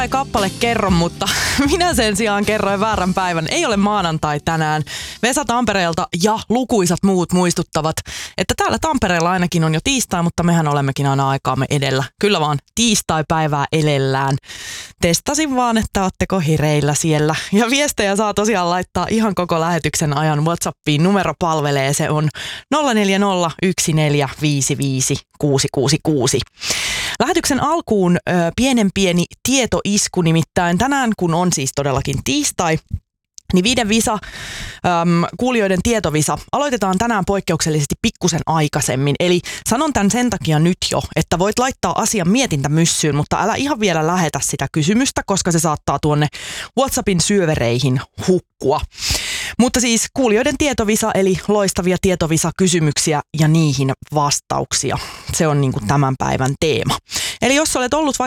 Ei kappale kerro, mutta minä sen sijaan kerroin väärän päivän. Ei ole maanantai tänään. Vesa Tampereelta ja lukuisat muut muistuttavat, että täällä Tampereella ainakin on jo tiistai, mutta mehän olemmekin aina aikaamme edellä. Kyllä vaan tiistai-päivää elellään. Testasin vaan, että ootteko hereillä siellä. Ja viestejä saa tosiaan laittaa ihan koko lähetyksen ajan WhatsAppiin. Numero palvelee, se on 0401455666. Lähetyksen alkuun pieni tietoisku, nimittäin tänään, kun on siis todellakin tiistai, niin Viiden visa, kuulijoiden tietovisa, aloitetaan tänään poikkeuksellisesti pikkusen aikaisemmin. Eli sanon tämän sen takia nyt jo, että voit laittaa asian mietintämyssyyn, mutta älä ihan vielä lähetä sitä kysymystä, koska se saattaa tuonne WhatsAppin syövereihin hukkua. Mutta siis kuulijoiden tietovisa, eli loistavia tietovisa-kysymyksiä ja niihin vastauksia. Se on niin kuin tämän päivän teema. Eli jos olet ollut